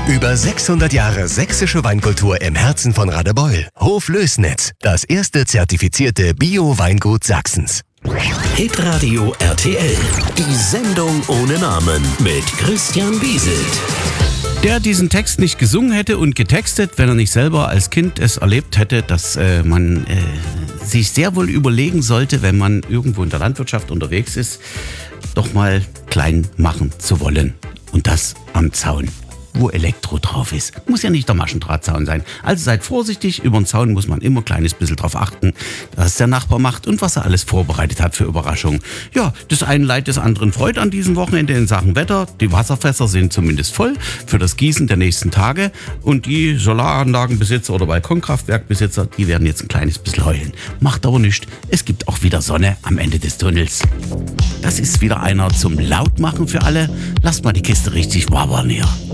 Über 600 Jahre sächsische Weinkultur im Herzen von Radebeul. Hof Lößnitz, das erste zertifizierte Bio-Weingut Sachsens. Hitradio RTL, die Sendung ohne Namen mit Christian Wieselt. Der diesen Text nicht gesungen hätte und getextet, wenn er nicht selber als Kind es erlebt hätte, dass man sich sehr wohl überlegen sollte, wenn man irgendwo in der Landwirtschaft unterwegs ist, doch mal klein machen zu wollen. Und das am Zaun, wo Elektro drauf ist. Muss ja nicht der Maschendrahtzaun sein. Also seid vorsichtig, über den Zaun muss man immer ein kleines bisschen drauf achten, was der Nachbar macht und was er alles vorbereitet hat für Überraschungen. Ja, das einen Leid des anderen freut an diesem Wochenende in Sachen Wetter. Die Wasserfässer sind zumindest voll für das Gießen der nächsten Tage. Und die Solaranlagenbesitzer oder Balkonkraftwerkbesitzer, die werden jetzt ein kleines bisschen heulen. Macht aber nichts. Es gibt auch wieder Sonne am Ende des Tunnels. Das ist wieder einer zum Lautmachen für alle. Lasst mal die Kiste richtig wabern hier.